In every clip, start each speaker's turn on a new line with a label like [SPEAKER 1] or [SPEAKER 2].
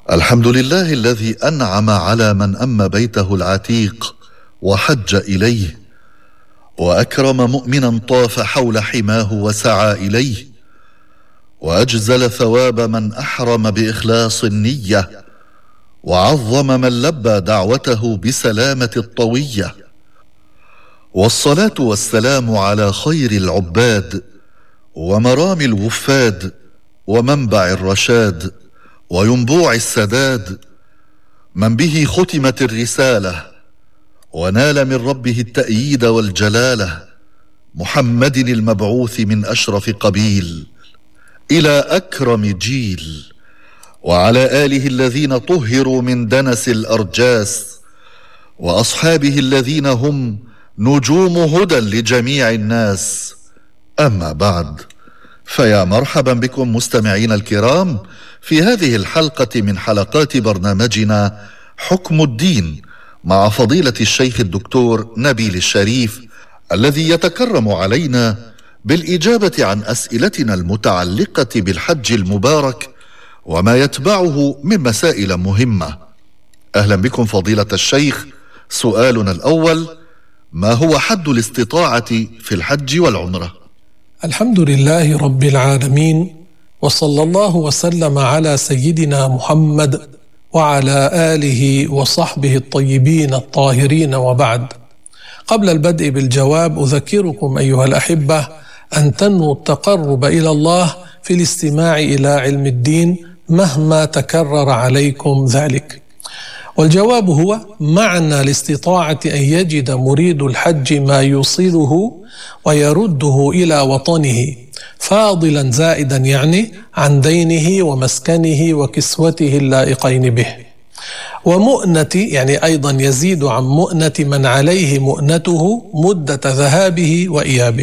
[SPEAKER 1] الحمد لله الذي أنعم على من أم بيته العتيق وحج إليه، وأكرم مؤمنا طاف حول حماه وسعى إليه، وأجزل ثواب من أحرم بإخلاص النية، وعظم من لبى دعوته بسلامة الطوية. والصلاة والسلام على خير العباد ومرام الوفاد ومنبع الرشاد وينبوع السداد، من به ختمت الرسالة ونال من ربه التأييد والجلالة، محمد المبعوث من أشرف قبيل إلى أكرم جيل، وعلى آله الذين طهروا من دنس الأرجاس، وأصحابه الذين هم نجوم هدى لجميع الناس. أما بعد، فيا مرحبا بكم مستمعين الكرام في هذه الحلقة من حلقات برنامجنا حكم الدين مع فضيلة الشيخ الدكتور نبيل الشريف، الذي يتكرم علينا بالإجابة عن أسئلتنا المتعلقة بالحج المبارك وما يتبعه من مسائل مهمة. أهلا بكم فضيلة الشيخ. سؤالنا الأول: ما هو حد الاستطاعة في الحج والعمرة؟
[SPEAKER 2] الحمد لله رب العالمين، وصلى الله وسلم على سيدنا محمد وعلى آله وصحبه الطيبين الطاهرين، وبعد. قبل البدء بالجواب أذكركم أيها الأحبة أن تنووا التقرب إلى الله في الاستماع إلى علم الدين مهما تكرر عليكم ذلك. والجواب هو: معنى الاستطاعة أن يجد مريد الحج ما يوصله ويرده إلى وطنه فاضلا زائدا، يعني عن دينه ومسكنه وكسوته اللائقين به، ومؤنة، يعني أيضا يزيد عن مؤنة من عليه مؤنته مدة ذهابه وإيابه.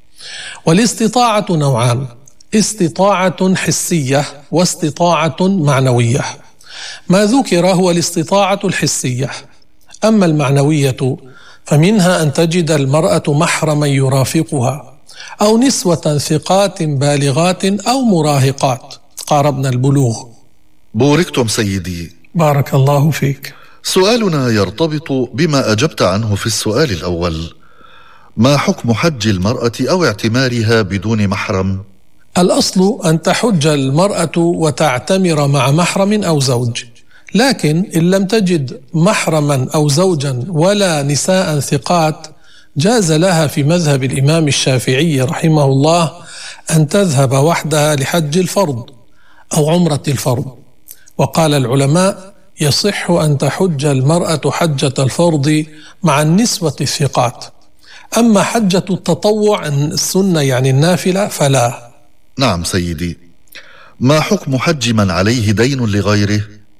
[SPEAKER 2] والاستطاعة نوعان: استطاعة حسية واستطاعة معنوية. ما ذكر هو الاستطاعة الحسية. أما المعنوية فمنها أن تجد المرأة محرما يرافقها، أو نسوة ثقات بالغات أو مراهقات قاربن البلوغ.
[SPEAKER 1] بوركتم سيدي.
[SPEAKER 2] بارك الله فيك.
[SPEAKER 1] سؤالنا يرتبط بما أجبت عنه في السؤال الأول: ما حكم حج المرأة أو اعتمارها بدون محرم؟
[SPEAKER 2] الأصل أن تحج المرأة وتعتمر مع محرم أو زوج، لكن إن لم تجد محرما أو زوجا ولا نساء ثقات، جاز لها في مذهب الإمام الشافعي رحمه الله أن تذهب وحدها لحج الفرض أو عمرة الفرض. وقال العلماء: يصح أن تحج المرأة حجة الفرض مع النسوة الثقات، أما حجة التطوع السنة يعني النافلة فلا.
[SPEAKER 1] نعم سيدي. ما حكم حج من عليه دين لغيره؟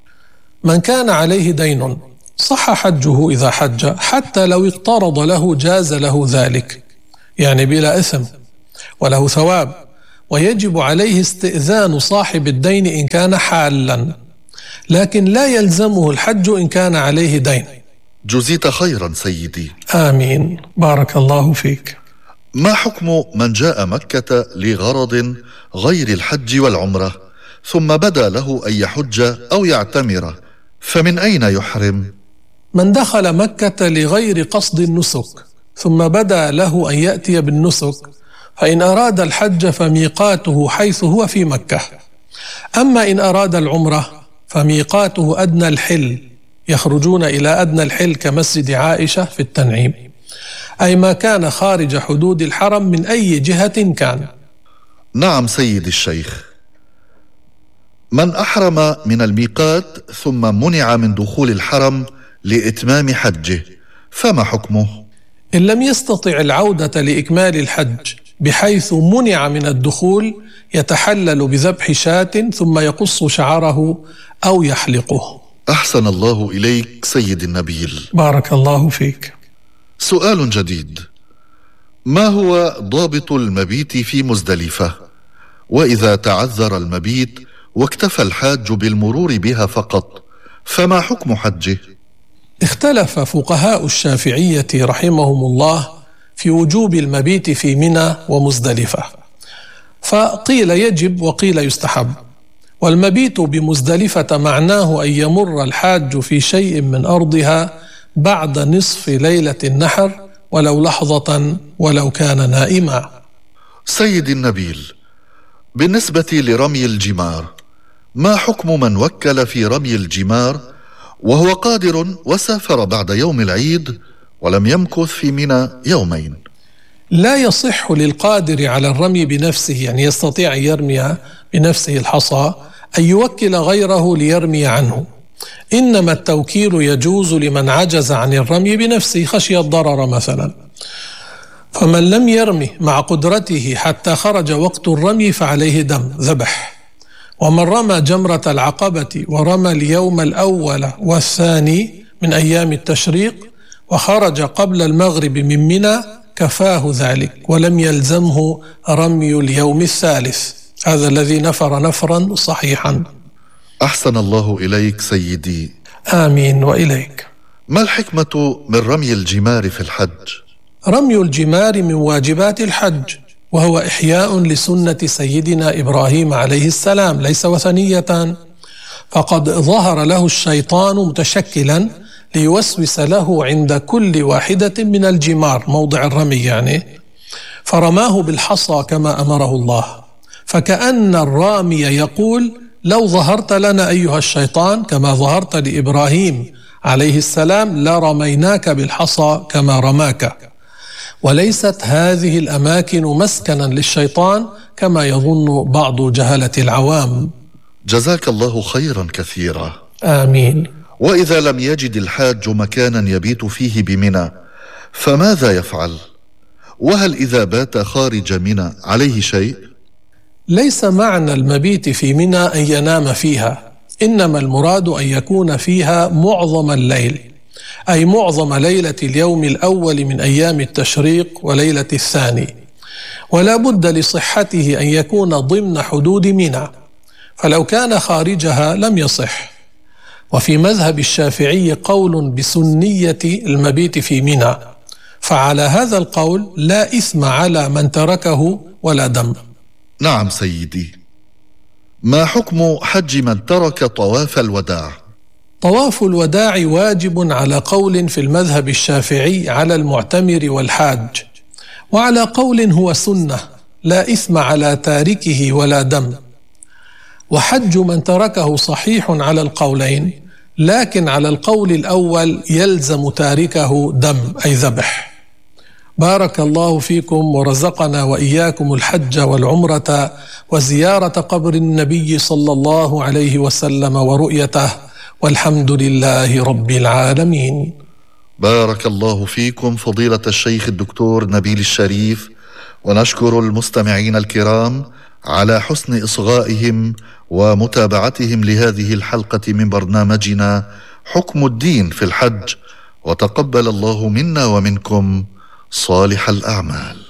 [SPEAKER 2] من كان عليه دين صح حجه إذا حج، حتى لو اقترض له جاز له ذلك، يعني بلا إثم وله ثواب، ويجب عليه استئذان صاحب الدين إن كان حالا، لكن لا يلزمه الحج إن كان عليه دين.
[SPEAKER 1] جزيت خيرا سيدي.
[SPEAKER 2] آمين. بارك الله فيك.
[SPEAKER 1] ما حكم من جاء مكة لغرض غير الحج والعمرة ثم بدا له أن يحج أو يعتمر، فمن أين يحرم؟
[SPEAKER 2] من دخل مكة لغير قصد النسك ثم بدا له أن يأتي بالنسك، فإن أراد الحج فميقاته حيث هو في مكة، أما إن أراد العمرة فميقاته أدنى الحل، يخرجون إلى أدنى الحل كمسجد عائشة في التنعيم، أي ما كان خارج حدود الحرم من أي جهة كان.
[SPEAKER 1] نعم سيد الشيخ. من أحرم من الميقات ثم منع من دخول الحرم لإتمام حجه، فما حكمه؟
[SPEAKER 2] إن لم يستطع العودة لإكمال الحج بحيث منع من الدخول، يتحلل بذبح شاة ثم يقص شعره أو يحلقه.
[SPEAKER 1] أحسن الله إليك سيد النبيل.
[SPEAKER 2] بارك الله فيك.
[SPEAKER 1] سؤال جديد: ما هو ضابط المبيت في مزدلفة؟ وإذا تعذر المبيت واكتفى الحاج بالمرور بها فقط، فما حكم حجه؟
[SPEAKER 2] اختلف فقهاء الشافعية رحمهم الله في وجوب المبيت في منى ومزدلفة، فقيل يجب وقيل يستحب. والمبيت بمزدلفة معناه أن يمر الحاج في شيء من أرضها بعد نصف ليلة النحر ولو لحظة ولو كان نائما.
[SPEAKER 1] سيدي النبيل، بالنسبة لرمي الجمار، ما حكم من وكل في رمي الجمار وهو قادر وسافر بعد يوم العيد ولم يمكث في منى يومين؟
[SPEAKER 2] لا يصح للقادر على الرمي بنفسه، يعني يستطيع أن يرمي بنفسه الحصى، أن يوكل غيره ليرمي عنه. إنما التوكيل يجوز لمن عجز عن الرمي بنفسه خشية الضرر مثلا. فمن لم يرمي مع قدرته حتى خرج وقت الرمي فعليه دم ذبح. ومن رمى جمرة العقبة ورمى اليوم الأول والثاني من أيام التشريق وخرج قبل المغرب من منى كفاه ذلك ولم يلزمه رمي اليوم الثالث. هذا الذي نفر نفرا صحيحا.
[SPEAKER 1] أحسن الله إليك سيدي.
[SPEAKER 2] آمين وإليك.
[SPEAKER 1] ما الحكمة من رمي الجمار في الحج؟
[SPEAKER 2] رمي الجمار من واجبات الحج، وهو إحياء لسنة سيدنا إبراهيم عليه السلام، ليس وثنية. فقد ظهر له الشيطان متشكلا ليوسوس له عند كل واحدة من الجمار موضع الرمي يعني، فرماه بالحصى كما أمره الله، فكأن الرامي يقول: لو ظهرت لنا أيها الشيطان كما ظهرت لإبراهيم عليه السلام لرميناك بالحصى كما رماك. وليست هذه الأماكن مسكنا للشيطان كما يظن بعض جهلة العوام.
[SPEAKER 1] جزاك الله خيرا كثيرا.
[SPEAKER 2] آمين.
[SPEAKER 1] وإذا لم يجد الحاج مكانا يبيت فيه بمنى فماذا يفعل؟ وهل إذا بات خارج منى عليه شيء؟
[SPEAKER 2] ليس معنى المبيت في منى أن ينام فيها، إنما المراد أن يكون فيها معظم الليل، أي معظم ليلة اليوم الأول من أيام التشريق وليلة الثاني، ولا بد لصحته أن يكون ضمن حدود منى، فلو كان خارجها لم يصح. وفي مذهب الشافعي قول بسنية المبيت في منى، فعلى هذا القول لا إثم على من تركه ولا دم.
[SPEAKER 1] نعم سيدي. ما حكم حج من ترك طواف الوداع؟
[SPEAKER 2] طواف الوداع واجب على قول في المذهب الشافعي على المعتمر والحاج، وعلى قول هو سنة لا إثم على تاركه ولا دم. وحج من تركه صحيح على القولين، لكن على القول الأول يلزم تاركه دم أي ذبح. بارك الله فيكم ورزقنا وإياكم الحج والعمرة وزيارة قبر النبي صلى الله عليه وسلم ورؤيته، والحمد لله رب العالمين.
[SPEAKER 1] بارك الله فيكم فضيلة الشيخ الدكتور نبيل الشريف، ونشكر المستمعين الكرام على حسن إصغائهم ومتابعتهم لهذه الحلقة من برنامجنا حكم الدين في الحج، وتقبل الله منا ومنكم صالح الأعمال.